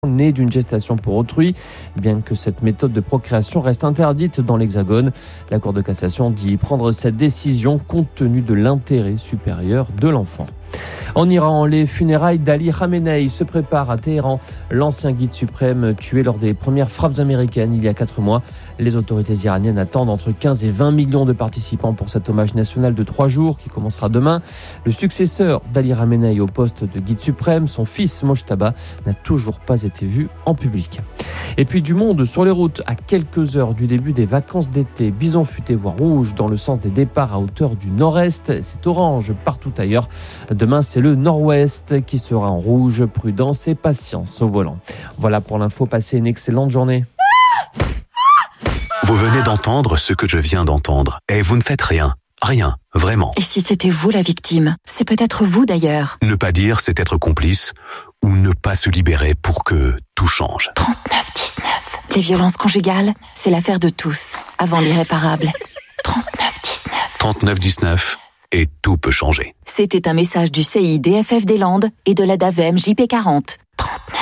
né d'une gestation pour autrui, bien que cette méthode de procréation reste interdite dans l'Hexagone. La Cour de cassation dit prendre cette décision compte tenu de l'intérêt supérieur de l'enfant. En Iran, les funérailles d'Ali Khamenei se préparent à Téhéran. L'ancien guide suprême tué lors des premières frappes américaines il y a 4 mois. Les autorités iraniennes attendent entre 15 et 20 millions de participants pour cet hommage national de 3 jours qui commencera demain. Le successeur d'Ali Khamenei au poste de guide suprême, son fils Mojtaba, n'a toujours pas été vu en public. Et puis du monde sur les routes à quelques heures du début des vacances d'été. Bison futé voire rouge dans le sens des départs à hauteur du nord-est. C'est orange partout ailleurs. Demain, c'est le nord-ouest qui sera en rouge. Prudence et patience au volant. Voilà pour l'info. Passez une excellente journée. Vous venez d'entendre ce que je viens d'entendre. Et vous ne faites rien. Rien, vraiment. Et si c'était vous la victime? C'est peut-être vous d'ailleurs. Ne pas dire, c'est être complice, ou ne pas se libérer pour que tout change. 3919. Les violences conjugales, c'est l'affaire de tous, avant l'irréparable. 3919. 3919. Et tout peut changer. C'était un message du CIDFF des Landes et de la DAVEM JP40. 39.